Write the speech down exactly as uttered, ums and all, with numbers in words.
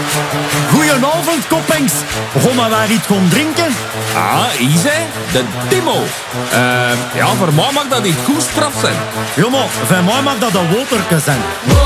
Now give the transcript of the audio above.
Goedenavond, koppings. Gaan we waar iets gaan drinken? Ah, Isa, de Timo. Uh, ja, voor mij mag dat niet goed straf zijn. Ja, maar voor mij mag dat een waterke zijn.